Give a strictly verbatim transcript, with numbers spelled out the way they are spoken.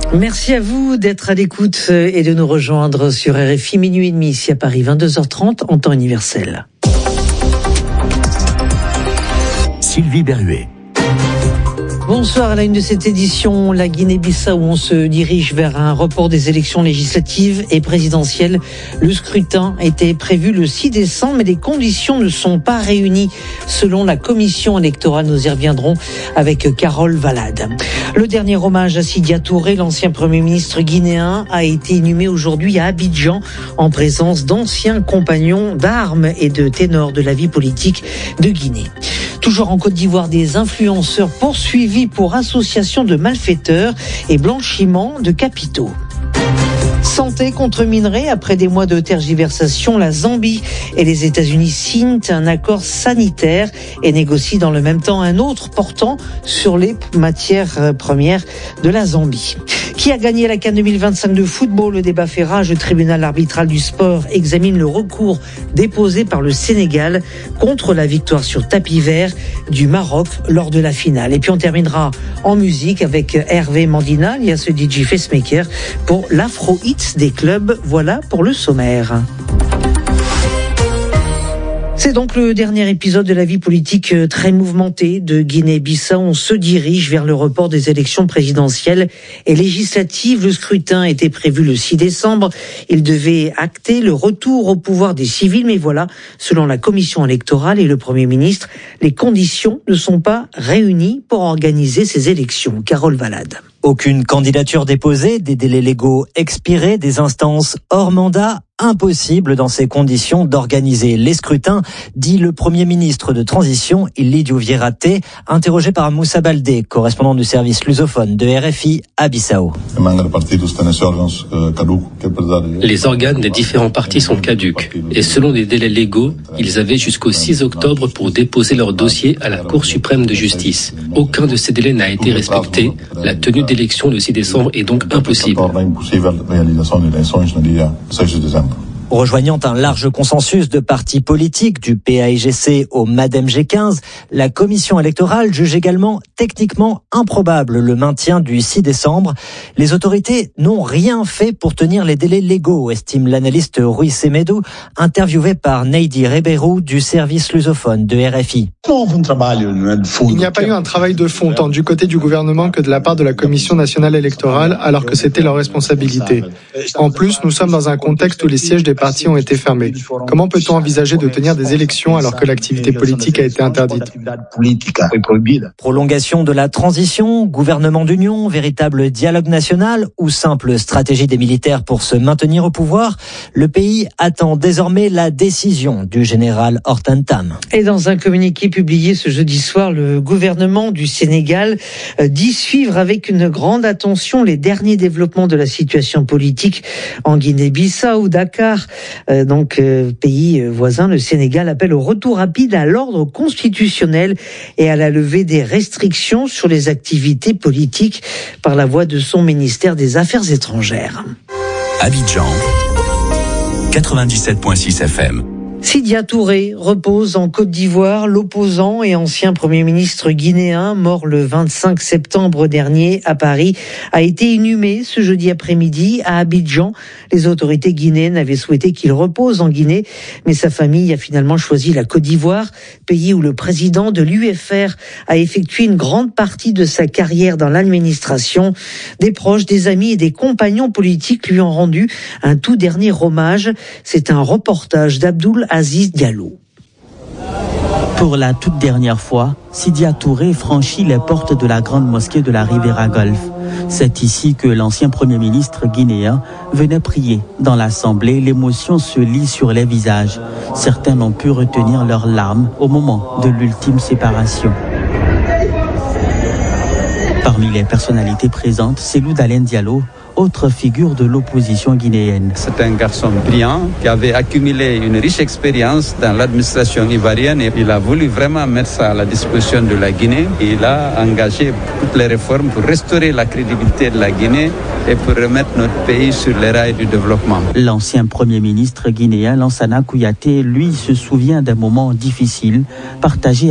Merci à vous d'être à l'écoute et de nous rejoindre sur R F I minuit et demi ici à Paris, vingt-deux heures trente en temps universel. Sylvie Berruet. Bonsoir à la une de cette édition. La Guinée-Bissau, où on se dirige vers un report des élections législatives et présidentielles. Le scrutin était prévu le six décembre, mais les conditions ne sont pas réunies selon la commission électorale. Nous y reviendrons avec Carole Valade. Le dernier hommage à Sidya Touré, l'ancien Premier ministre guinéen, a été inhumé aujourd'hui à Abidjan en présence d'anciens compagnons d'armes et de ténors de la vie politique de Guinée. Toujours en Côte d'Ivoire, des influenceurs poursuivis pour association de malfaiteurs et blanchiment de capitaux. Santé contre minerais, après des mois de tergiversation, la Zambie et les États-Unis signent un accord sanitaire et négocient dans le même temps un autre portant sur les matières premières de la Zambie. Qui a gagné la CAN deux mille vingt-cinq de football? Le débat fait rage. Le tribunal arbitral du sport examine le recours déposé par le Sénégal contre la victoire sur tapis vert du Maroc lors de la finale. Et puis on terminera en musique avec Hervé Mandina, il y a ce D J Facemaker pour l'Afro Hits des clubs. Voilà pour le sommaire. C'est donc le dernier épisode de la vie politique très mouvementée de Guinée-Bissau. On se dirige vers le report des élections présidentielles et législatives. Le scrutin était prévu le six décembre. Il devait acter le retour au pouvoir des civils. Mais voilà, selon la commission électorale et le Premier ministre, les conditions ne sont pas réunies pour organiser ces élections. Carole Valade. Aucune candidature déposée, des délais légaux expirés, des instances hors mandat. Impossible dans ces conditions d'organiser les scrutins, dit le Premier ministre de transition, Ilidio Vierate, interrogé par Moussa Baldé, correspondant du service lusophone de R F I à Bissau. Les organes des différents partis sont caducs et selon des délais légaux, ils avaient jusqu'au six octobre pour déposer leur dossier à la Cour suprême de justice. Aucun de ces délais n'a été respecté. La tenue d'élection le six décembre est donc impossible. Rejoignant un large consensus de partis politiques, du P A I G C au MADEM G quinze, la commission électorale juge également techniquement improbable le maintien du six décembre. Les autorités n'ont rien fait pour tenir les délais légaux, estime l'analyste Rui Semedo, interviewé par Neidi Ribeiro du service lusophone de R F I. Il n'y a pas eu un travail de fond tant du côté du gouvernement que de la part de la Commission nationale électorale, alors que c'était leur responsabilité. En plus, nous sommes dans un contexte où les sièges des partis ont été fermés. Comment peut-on envisager de tenir des élections alors que l'activité politique a été interdite? Prolongation de la transition, gouvernement d'union, véritable dialogue national ou simple stratégie des militaires pour se maintenir au pouvoir, le pays attend désormais la décision du général Hortan Tam. Et dans un communiqué publié ce jeudi soir, le gouvernement du Sénégal dit suivre avec une grande attention les derniers développements de la situation politique en Guinée-Bissau. Dakar, euh, donc euh, pays voisin, le Sénégal appelle au retour rapide à l'ordre constitutionnel et à la levée des restrictions sur les activités politiques par la voix de son ministère des Affaires étrangères. Abidjan, quatre-vingt-dix-sept virgule six F M. Sidya Touré repose en Côte d'Ivoire. L'opposant et ancien Premier ministre guinéen, mort le vingt-cinq septembre dernier à Paris, a été inhumé ce jeudi après-midi à Abidjan. Les autorités guinéennes avaient souhaité qu'il repose en Guinée, mais sa famille a finalement choisi la Côte d'Ivoire, pays où le président de l'U F R a effectué une grande partie de sa carrière dans l'administration. Des proches, des amis et des compagnons politiques lui ont rendu un tout dernier hommage. C'est un reportage d'Abdoul Aziz Diallo. Pour la toute dernière fois, Sidya Touré franchit les portes de la grande mosquée de la Ribera Golf. C'est ici que l'ancien Premier ministre guinéen venait prier. Dans l'Assemblée, l'émotion se lit sur les visages. Certains n'ont pu retenir leurs larmes au moment de l'ultime séparation. Parmi les personnalités présentes, Cellou Dalein Diallo, autre figure de l'opposition guinéenne. C'est un garçon brillant qui avait accumulé une riche expérience dans l'administration ivoirienne et il a voulu vraiment mettre ça à la disposition de la Guinée. Il a engagé toutes les réformes pour restaurer la crédibilité de la Guinée et pour remettre notre pays sur les rails du développement. L'ancien Premier ministre guinéen Lansana Kouyaté, lui, se souvient d'un moment difficile partagé